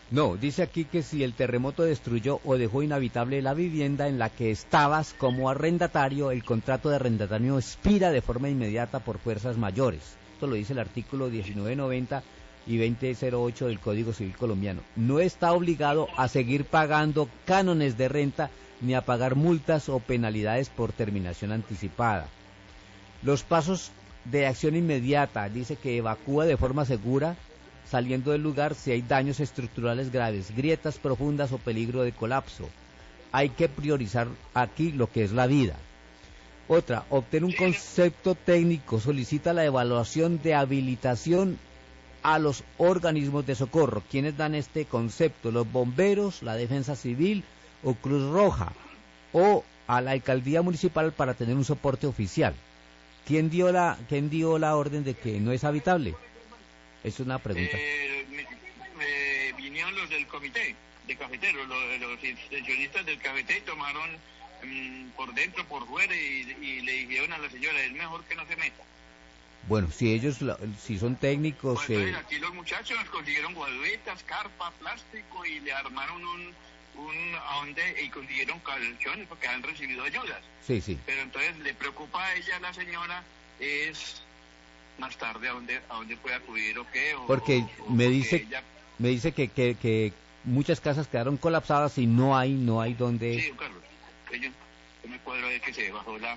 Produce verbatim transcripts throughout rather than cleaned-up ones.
No, dice aquí que si el terremoto destruyó o dejó inhabitable la vivienda en la que estabas como arrendatario, el contrato de arrendatario expira de forma inmediata por fuerzas mayores. Esto lo dice el artículo diecinueve noventa y veinte cero ocho del Código Civil colombiano. No está obligado a seguir pagando cánones de renta ni a pagar multas o penalidades por terminación anticipada. Los pasos de acción inmediata, dice que evacúa de forma segura, saliendo del lugar si hay daños estructurales graves, grietas profundas o peligro de colapso. Hay que priorizar aquí lo que es la vida. Otra, obtener un concepto técnico, solicita la evaluación de habilitación a los organismos de socorro. ¿Quiénes dan este concepto? Los bomberos, la defensa civil o Cruz Roja, o a la alcaldía municipal para tener un soporte oficial. ¿Quién dio la, quién dio la orden de que no es habitable? Es una pregunta. Eh, me, me vinieron los del comité de cafeteros, los, los extensionistas del café tomaron um, por dentro, por fuera y, y le dijeron a la señora, es mejor que no se meta. Bueno, si ellos, si son técnicos... Pues, eh... aquí los muchachos consiguieron guaduetas, carpa, plástico y le armaron un, un a donde y consiguieron calzones porque han recibido ayudas. Sí, sí. Pero entonces le preocupa a ella, la señora, es más tarde a dónde a dónde puede acudir o qué. O, porque o, me porque dice ella... me dice que, que, que muchas casas quedaron colapsadas y no hay no hay donde... Sí, don Carlos, que yo, yo me cuadro de que se bajó la...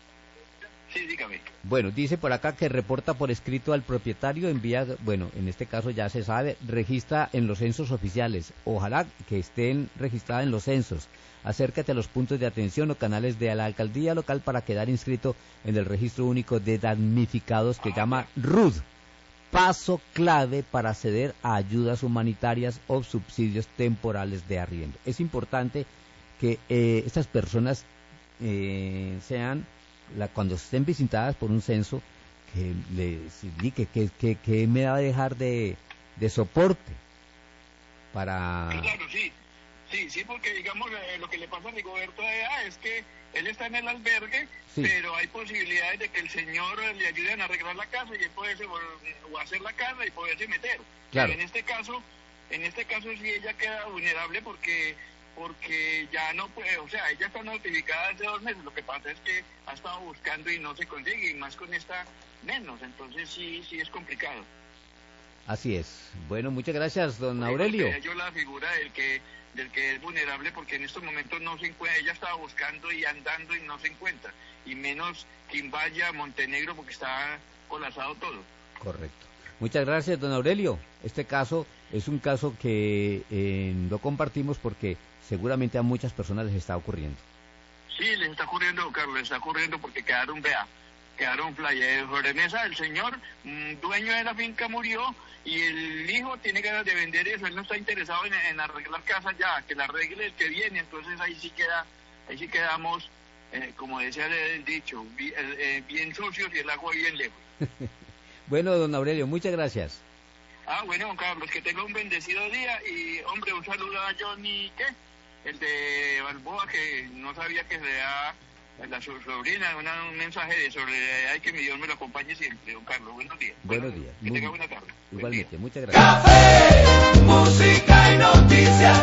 Sí, dígame. Bueno, dice por acá que reporta por escrito al propietario, envía, bueno, en este caso ya se sabe, registra en los censos oficiales. Ojalá que estén registradas en los censos. Acércate a los puntos de atención o canales de la alcaldía local para quedar inscrito en el registro único de damnificados que ah, llama R U D. Paso clave para acceder a ayudas humanitarias o subsidios temporales de arriendo. Es importante que eh, estas personas eh, sean... La, cuando estén visitadas por un censo, que les indique que, que, que me va a dejar de, de soporte para... Claro, sí, sí, sí, porque digamos eh, lo que le pasa a Rigoberto allá es que él está en el albergue, sí, pero hay posibilidades de que el señor le ayuden a arreglar la casa y él poderse, o hacer la casa y poderse meter. Claro. Pero en este caso, en este caso sí ella queda vulnerable porque... porque ya no puede, o sea, ella está notificada hace dos meses, lo que pasa es que ha estado buscando y no se consigue, y más con esta menos, entonces sí, sí es complicado. Así es. Bueno, muchas gracias, don Porque Aurelio. yo la figura del que del que es vulnerable, porque en estos momentos no se encuentra, ella estaba buscando y andando y no se encuentra, y menos quien vaya a Montenegro porque está colapsado todo. Correcto. Muchas gracias, don Aurelio. Este caso es un caso que eh, lo compartimos porque seguramente a muchas personas les está ocurriendo. Sí, les está ocurriendo, Carlos, les está ocurriendo porque quedaron, vea, quedaron playa. Sobre mesa, el señor, mmm, dueño de la finca, murió y el hijo tiene ganas de vender eso. Él no está interesado en, en arreglar casa ya, que la arregle el que viene. Entonces ahí sí queda, ahí sí quedamos, eh, como decía el dicho, bien, eh, bien sucios y el agua bien lejos. Bueno, don Aurelio, muchas gracias. Ah, bueno, don Carlos, que tenga un bendecido día y, hombre, un saludo a Johnny, ¿qué? El de Balboa, que no sabía que se da la su sobrina, una, un mensaje de sobre, ay, que mi Dios me lo acompañe siempre, don Carlos. Buenos días. Buenos días. Que Muy, tenga buena tarde. Igualmente, muchas gracias. Café, música y noticias.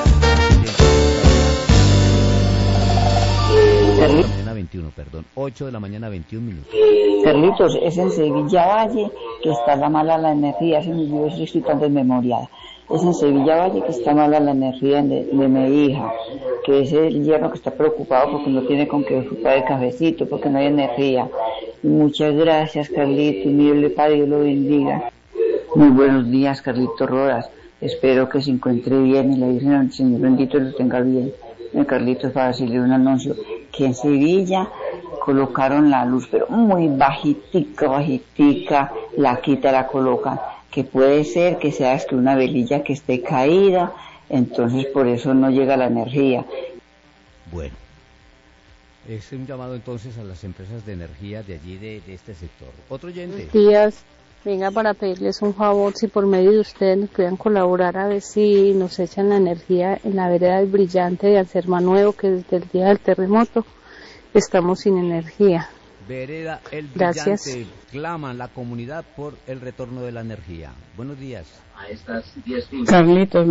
ocho de la mañana veintiuno, perdón, ocho de la mañana veintiún minutos. Carlitos, es en Sevilla Valle que está la mala la energía, se me dio, estoy tan desmemoriada. Es en Sevilla Valle que está mala la energía de, de mi hija, que es el yerno que está preocupado porque no tiene con qué ocupar el cafecito, porque no hay energía. Muchas gracias, Carlitos, mi Dios le Padre, Dios lo bendiga. Muy buenos días, Carlitos Rodas. Espero que se encuentre bien y la Virgen del Señor bendito lo tenga bien. Carlitos, para decirle un anuncio, que en Sevilla colocaron la luz, pero muy bajitica, bajitica, la quita, la colocan, que puede ser que sea es que una velilla que esté caída, entonces por eso no llega la energía. Bueno, es un llamado entonces a las empresas de energía de allí, de, de este sector. Otro oyente. Buenos días. Venga, para pedirles un favor, si por medio de ustedes nos puedan colaborar a ver si nos echan la energía en la vereda del Brillante de Alcerma Nuevo, que desde el día del terremoto estamos sin energía. Vereda El Gracias. Brillante, clama la comunidad por el retorno de la energía. Buenos días. A estas diez Carlitos,